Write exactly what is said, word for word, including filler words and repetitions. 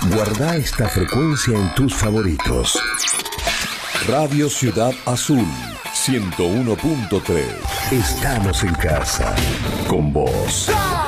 Guarda esta frecuencia en tus favoritos. Radio Ciudad Azul, ciento uno punto tres. Estamos en casa con vos.